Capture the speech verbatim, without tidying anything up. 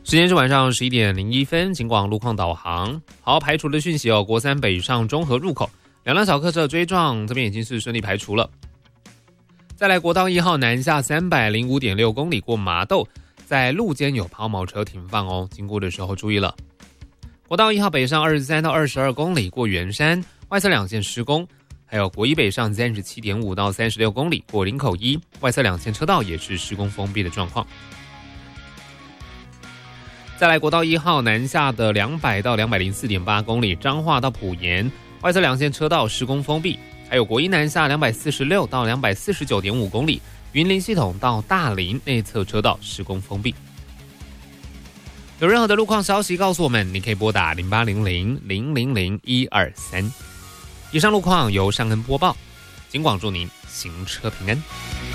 时间是晚上十一点零一分，警广路况导航。好，排除的讯息哦，国三北上中和入口两辆小客车追撞，这边已经是顺利排除了。再来，国道一号南下三百零五点六公里过麻豆，在路肩有抛锚车停放哦，经过的时候注意了。国道一号北上二十三到二十二公里过圆山，外侧两线施工。还有国一北上三十七点五到三十六公里过林口一，外侧两线车道也是施工封闭的状况。再来，国道一号南下的两百到两百零四点八公里，彰化到埔盐，外侧两线车道施工封闭。还有国一南下两百四十六到两百四十九点五公里，云林系统到大林内侧车道施工封闭。有任何的路况消息告诉我们，你可以拨打零八零零零零零一二三。以上路况由尚恩播报，警广祝您行车平安。